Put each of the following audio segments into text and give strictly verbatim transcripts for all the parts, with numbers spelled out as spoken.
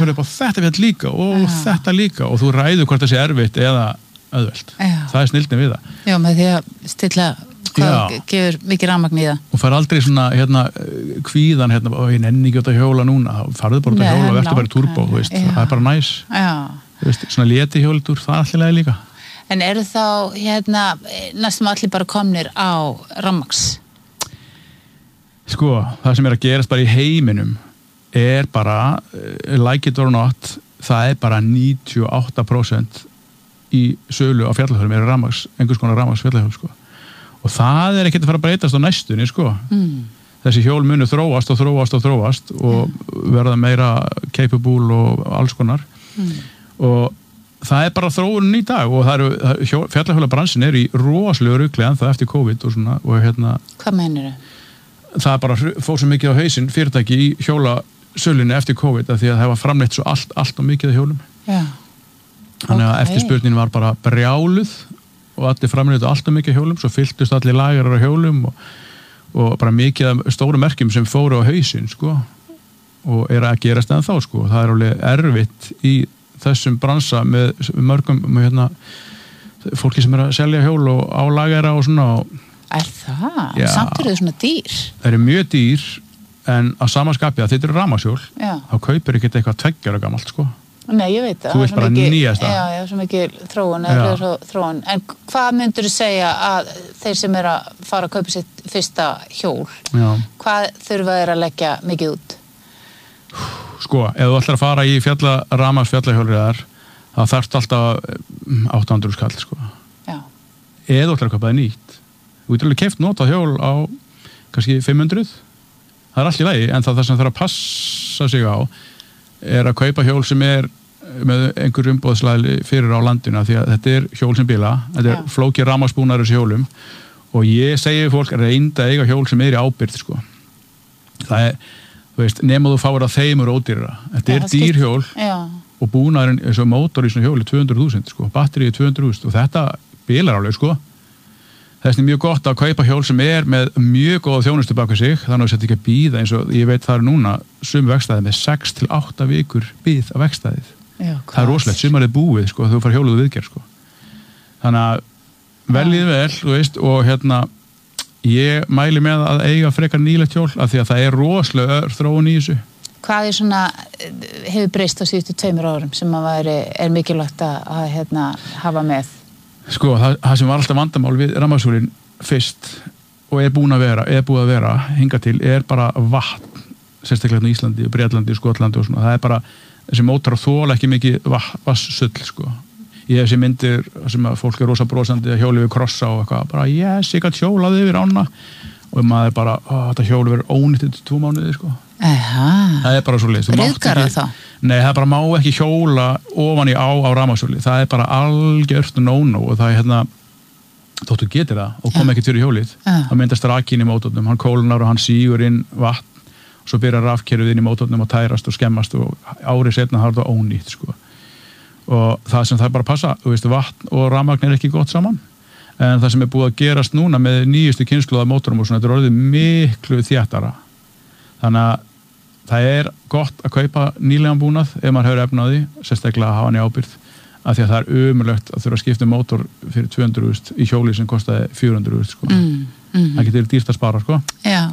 fyrir upp á þetta fjall líka og Já. Þetta líka og þú ræður hvort það sé erfitt eða auðvelt. Það er snilldin við það. Já, með því að stilla hvað Já. Gefur mikið rafmagn í það. Og fær aldrei svona hérna kvíðan hérna og ég nenni ekki út að hjóla núna. Farðu bara út að hjóla og verður bara í turbo, þú veist. Það er bara næs. Já. Þú veist, svona léti hjólitur, það er allir leið líka. En eru þá hérna næstum allir bara komnir á rafmagns? Sko, það sem er að gerast bara í heiminum er bara, like it or not, það er bara níutíu og átta prósent í sölu á fjallahjólum er rafmagns, einhvers konar rafmagns fjallahjól, sko. Og það er ekkert að fara að breytast á næstunni, sko. Mm. Þessi hjól munu þróast og þróast og þróast og mm. verða meira capable og alls konar. Mm. Og það er bara þróunin í dag og það eru fjallahjólabransin er í rosalega rugli en það eftir COVID og svona og hérna. Hvað meinir þau? Það er bara fór svo mikið á hausinn fyrirtæki í hjólasölunni eftir COVID að því að það var framleitt svo allt, allt og mikið af hjólum. Já. Þannig að okay. eftirspurnin var bara brjáluð og allir framleitt allt og mikið af hjólum svo fylltust allir lagrar af hjólum og, og bara mikið af stórum merkjum sem fóru á hausinn sko og er að gerast en þá sko. Það er alveg erfitt í þessum bransa með mörgum með hérna, fólki sem er að selja hjól og álagera og svona og, Er það? Já, samt eru þau svona dýr? Það eru mjög dýr en á samanskapi að þetta eru rafmagnshjól þá kaupir ekki eitthvað tveggjara gamalt sko. Nei, ég veit það. Þú vilt bara nýjasta. Já, já, svo mikið þróun, svo þróun. En hvað myndur þú segja að þeir sem eru að fara að kaupa sitt fyrsta hjól, já. Hvað þurfa þeir að leggja mikið út? Sko, ef þú ætlar að fara í fjalla, rafmagns fjallahjólriðar þá þarfst alltaf átta hundruð skall sko. Já. Eða þú ætlar að kaupa það nýtt. Þú getur alveg keypt notað hjól á kannski fimm hundruð. Það er allt í lagi, en það, það sem þarf að passa sig á er að kaupa hjól sem er með einhver umboðslæli fyrir á landinu því að þetta er hjól sem bíla, þetta er flókið rafmagnsbúnaður þessi hjólum og ég segi fólk að reynda að eiga hjól sem er í ábyrgð sko. Það er, þú veist, nema þú fáir að þeim eru ódýrara. Þetta er dýrhjól og búnaðurinn eins og mótor í svona hjóli tvö hundruð þúsund sko, batterið tvö hundruð þúsund og þetta bílar alveg sko. Þess er mjög gott að kaupa hjól sem er með mjög góða þjónustu bak við sig, þannig að þetta ekki að bíða eins og ég veit það er núna sum vegstæði með sex til átta vikur bíð á vegstæðið. Já, það er rosalegt, sumarið búið sko, þú far hjóluðu viðgerð sko. Þannig að veljið vel, þú veist, og hérna ég mæli með að eiga frekar nýlegt hjól af því að það er rosalega þróun í þessu. Hvað er svona, hefur breyst á síðustu tveimur árum sem að væri, er mikilvægt að, að hérna, hafa með? Sko, það, það sem var alltaf vandamál við rafmagnshjólin fyrst og er búin að vera, er búið að vera hingað til, er bara vatn sérstaklega í Íslandi, Bretlandi, Skotlandi og svona, það er bara, þessi mótor þola ekki mikið vatnssull, sko ég hef þessi myndir sem að fólk er rosa brosandi að hjóli við krossa og eitthvað, bara yes, ég gæti hjólaði yfir ána og maður bara, ó, þetta hjóli verið ónýttið til tvo mánuði, sko Aha. Það er bara svo leið Ryðgar það þá? Nei, það bara má ekki hjóla ofan í á á rafmagnshjóli, það er bara algjört no-no og það er hérna þóttu getur það og kom ja. Ekki fyrir hjólið ja. Það myndast rakinn í mótornum, hann kólnar og hann sígur inn vatn og svo byrjar rafkerfið inn í mótornum og tærast og skemmast og árið setna har það ónýtt sko. Og það sem það er bara að passa, þú veist, vatn og rafmagn er ekki gott saman en það sem er búið að gerast núna með nýjustu kynslóða mótorum og svona, þetta er orðið miklu þéttara þannig að það er gott að kaupa nýlegan búnað ef maður hefur efnaði, sérstaklega að hafa hann í ábyrgð af því að það er ömurlegt að þurfa að skipta um mótor fyrir tvö hundruð þúsund í hjóli sem kostaði fjögur hundruð þúsund sko. Mm, mm. Það getur dýrt að spara sko. Já.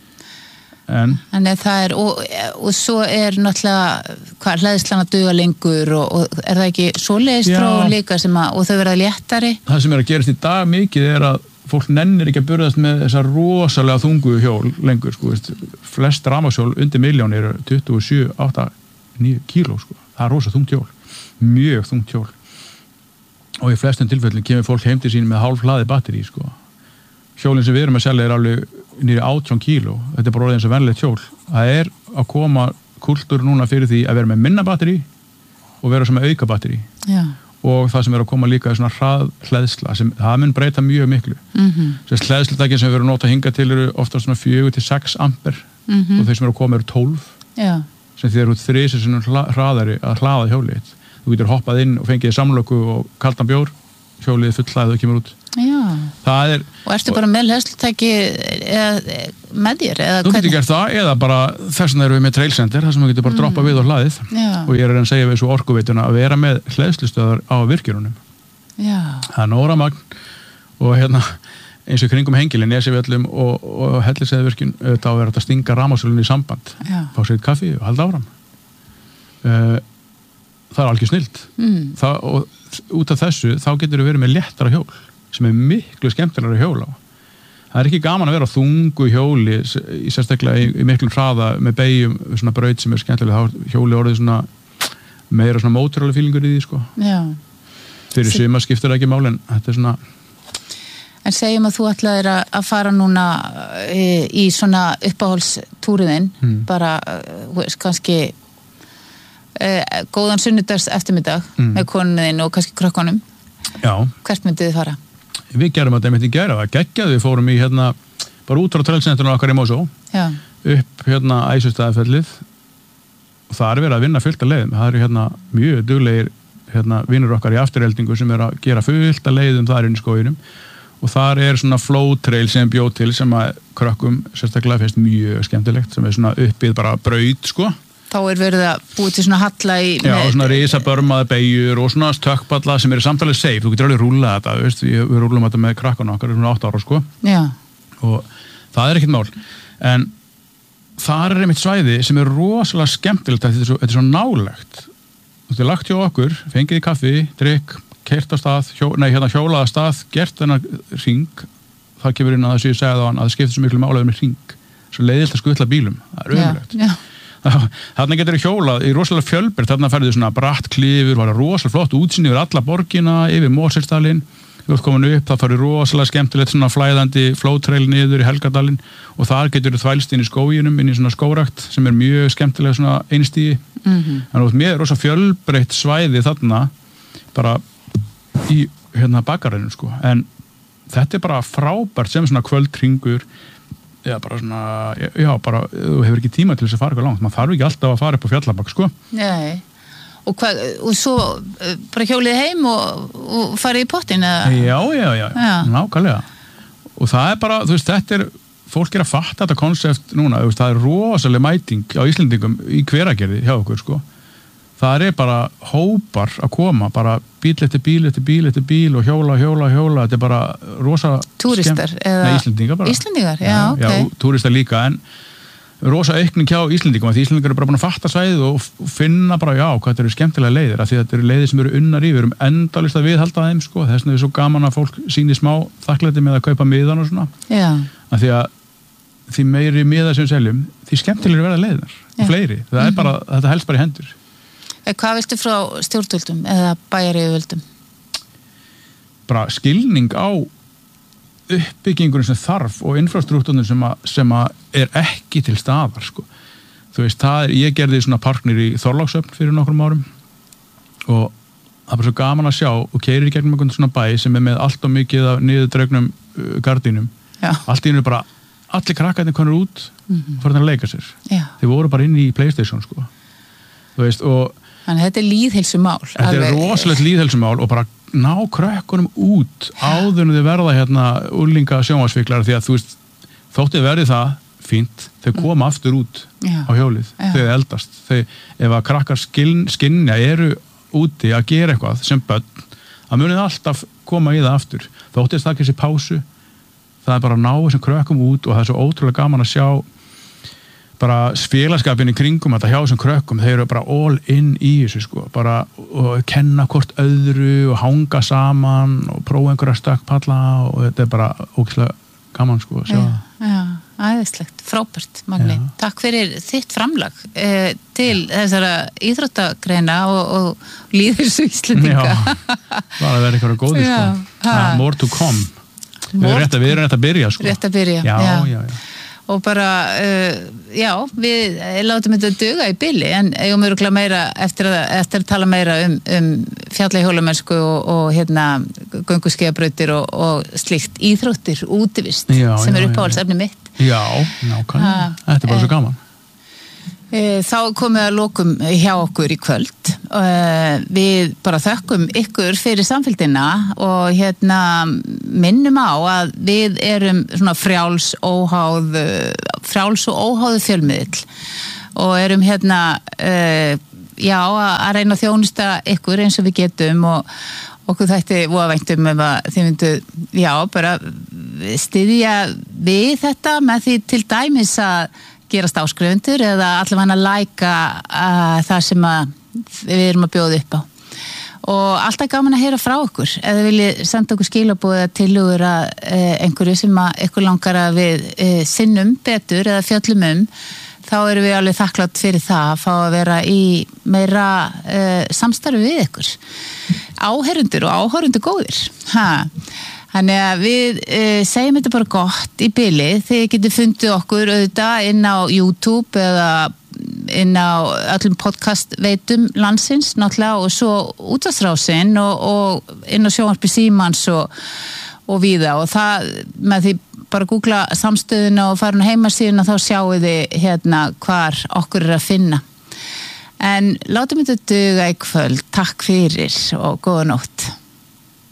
En Þannig það er, og, og svo er náttúrulega, hvað, hleðslan að duga lengur og, og er það ekki svoleiðist þróun líka sem að, og þau verða léttari? Það sem er að gerast í dag mikið er að fólk nennir ekki að burðast með þessar rosalega þungu hjól lengur, sko, veist, flest rafmagnshjól undir milljón eru tuttugu og sjö, átta, níu kíló, sko, það er rosa þungt hjól, mjög þungt hjól og í flestum tilfellum kemur fólk heim til sín með hálf hlaði batteri, sko, hjólinn sem við erum að selja er alveg nýri átján kíló, þetta er bara orðið eins og venlegt hjól, það er að koma kultúr núna fyrir því að vera með minna batteri og vera sem með auka batteri. Já. Og það sem er að koma líka er svona hraðhleðsla sem það mun breyta mjög miklu. Mm-hmm. Þess hleðslutækin sem við erum að nota hingað til eru ofta svona fjögur til sex amper mm-hmm. og þeir sem eru að koma eru tólf Já. Sem þið eru þrisvar sinnum hraðari að hlaða hjólið. Þú getur hoppað inn og fengið samlöku og kaldan bjór, hjólið full hlaðið og kemur út. Já. það er... Og ertu bara með hleðslutæki með þér? Eða þú getur gert það, eða bara þess vegna erum við með trailcenter, þar sem við getum bara mm. droppa við og hlaðið. Já. Og ég er að segja við svo orkuveituna að vera með hleðslustöðar á virkjunum. Já. Það er nóra magn og hérna eins og kringum hengilin, Nesjavöllum og, og Helliseiðvirkjun, þá er þetta að stinga rafmagnsvélunni í samband, Já. Fá sér kaffi og halda áfram. Uh, það er algjör snillt. Mm. Það, og út af þessu, þá getur við verið með léttara hjól, sem er miklu skemmtilegra hjól á. Það er ekki gaman að vera á þungu hjóli, í sérstaklega í, í miklum hraða, með beigjum, svona braut sem er skemmtilega, þá hjóli orðið svona meira svona mótorhjóli fílingur í því, sko. Já. Fyrir suma skiptir það ekki máli, en þetta er svona... En segjum að þú ætlaðir að fara núna í svona uppáhaldstúriðinn, mm. bara, veist, kannski eh, góðan sunnudags eftirmiddag mm. með konuðinn og kannski krökkunum. Já. Hvert myndið þið fara? Við gerum þetta einmitt í gæra, það geggjaði, við fórum í hérna, bara út frá trailcentrunum okkar í Mosó, Já. Upp hérna Æsustæðafellið og það er verið að vinna fullt af leiðum, það eru hérna mjög duglegir hérna vinnur okkar í afturheldingu sem er að gera fullt af leiðum þar inn í skóginum. Og þar er svona flow trail sem bjóð til sem að krökkum sérstaklega finnst mjög skemmtilegt, sem er svona uppið bara braut, sko. Þá er verið að búið til svona halla í... Já, og svona risabörmaði beigjur og svona stökkpalla sem er samtalið safe. Þú getur alveg rúlað þetta, veist, við, við rúlum þetta með krakkan okkar, svona átta ára, sko. Já. Og það er ekkert mál. En þar er einmitt svæði sem er rosalega skemmtilegt, þetta er svo, þetta er svo nálegt. Þú veist, lagt hjá okkur, fengið í kaffi, drikk, keyrt á stað, hjó, nei, hérna hjólað á stað, gert þennan hring, það kemur inn að þessu ég segja það á hann, að það skiptir svo miklu málaður með hring, svo leiðilt að skutla bílum, það er ömurlegt. Þarna getur þið hjólað í rosalega fjölbreytt, þarna ferðu svona bratt klifur, var rosalega flott útsýni yfir alla borgina, yfir Mosfellsdalinn, þú ert komin upp, það farið rosalega skemmtilegt svona flæðandi flowtrail niður í Helgadalinn og þar getur þið þvælst inn í skóginum, inn í svona skórakt sem er mjög skemmtilega svona einstígi, mm-hmm. en þú ert rosalega fjölbreytt svæði þarna, bara í hérna bakarinu, sko, en þetta er bara frábært sem svona kvöldringur eða bara svona, já, bara þú hefur ekki tíma til þess að fara eitthvað langt, maður þarf ekki alltaf að fara upp á Fjallabak, sko. Nei, og, hvað, og svo bara hjólið heim og, og farið í pottin, eða? Já, já, já, já, nákvæmlega og það er bara, þú veist, þetta er fólk er að fatta þetta konsept núna, þú veist, það er rosalega mæting á Íslendingum í Hveragerði hjá okkur, sko. Það er bara hópar að koma, bara bíl eftir bíl eftir bíl eftir bíl og hjóla, hjóla, hjóla, þetta er bara rosa... Túristar? Nei, Íslendingar bara. Íslendingar, já, ok. Já, túristar líka, en rosa aukning hjá Íslendingum, því Íslendingar eru bara búin að fatta svæðið og finna bara, já, hvað þetta eru skemmtilega leiðir, af því þetta eru leiðir sem eru unnar í, við erum endalaust að viðhalda þeim, sko, þess vegna er svo gaman að fólk sýni smá þakklæti með að kaupa miðan og svona. Já. Af því að því meiri miða sem við seljum, því skemmtilega verða leiðir, fleiri, það er bara, þetta helst bara í hendur. Hvað viltu frá stjórnvöldum eða bæjaryfirvöldum? Bara skilning á uppbyggingunum sem þarf og infrastruktúrunum sem, sem er ekki til staðar, sko. Þú veist, það er, ég gerði svona parknir í Þorlákshöfn fyrir nokkrum árum og það er bara svo gaman að sjá og keyrir í gegnum einhvern svona bæ sem er með allt og mikið af niðurdregnum uh, gardínum. Já. Allt í einu bara, allir krakkarnir konur út mm-hmm. fyrir að leika sér. Já. Þeir voru bara inn í PlayStation, sko. Þú veist, og þannig að þetta er lýðheilsumál. Þetta er rosalegt lýðheilsumál og bara ná krökkunum út áður en þið verða hérna úrlinga sjónvarpsfíklar því að þú veist, þóttið verði það fínt, þau koma mm. aftur út Já. Á hjólið, Já. Þau eldast. Þau, ef að krakkar skinn, skinja eru úti að gera eitthvað sem börn, að munið alltaf koma í það aftur. Þóttið það ekki þessi pásu, það er bara að ná þessum krökkum út og það er svo ótrúlega gaman að sjá bara félagskapin í kringum þetta hjá þessum krökkum, þeir eru bara all in í þessu, sko, bara og kenna hvort öðru og hanga saman og prófa einhverja stökkpalla og þetta er bara ógeðslega gaman, sko, að sjá það. Já, já, æðislegt, frábært, Magni. Já. Takk fyrir þitt framlag eh, til þessara íþróttagreina og, og líðheilsu Íslendinga. Já, bara að vera eitthvað góði, sko. Ja, more to come. More við erum rétt að, við erum rétt að byrja, sko. Rétt að byrja, já. Já, já, já. Og bara, uh, já, við látum þetta duga í bili, en eigum örugglega meira eftir að, eftir að tala meira um, um fjallahjólamennsku og, og hérna, gönguskíðabrautir og, og slíkt íþróttir, útivist, já, sem já, er uppáhaldsefni mitt. Já, nákvæmlega. Þetta er bara svo gaman. Þá komum við að lokum hjá okkur í kvöld. uh, við bara þökkum ykkur fyrir samfylgdina og hérna minnum á að við erum svona frjáls óháð frjáls og óháðu fjölmiðl og erum hérna uh, já, að reyna að þjónusta ykkur eins og við getum og okkur þætti voðavæntum ef að þið myndu, já, bara styðja við þetta með því til dæmis að gerast áskrifundur eða allavega að læka uh, það sem að við erum að bjóða upp á. Og alltaf gaman að heyra frá okkur. Ef þið viljið senda okkur skilaboð eða tillögur að uh, einhverju sem að ykkur langar að við uh, sinnum betur eða fjöllum um, þá erum við alveg þakklátt fyrir það að fá að vera í meira uh, samstarfi við ykkur. Áheyrundur og áhorundur góðir. Ha. Þannig að við e, segjum þetta bara gott í bili. Þið getið fundið okkur auðvitað inn á YouTube eða inn á öllum podcast veitum landsins náttúrulega og svo útvarpsrásin og, og inn á sjónvarpi Símans og, og víða og það með því bara googla samstöðuna og fara á heimasíðuna þá sjáu þið hérna hvar okkur er að finna. En látum þetta duga í kvöld. Takk fyrir og góða nótt.